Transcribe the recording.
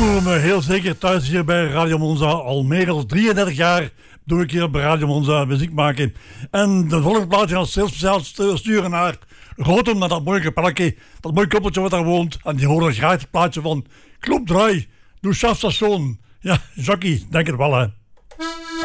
voel me heel zeker thuis hier bij Radio Monza. Al meer dan 33 jaar doe ik hier bij Radio Monza muziek maken. En de volgende plaatje gaat heel speciaal sturen naar Rotem, naar dat mooie kapelletje, dat mooie koppeltje wat daar woont. En die horen graag het plaatje van Club Draai, Doe Station. Ja, Jackie, denk het wel hè.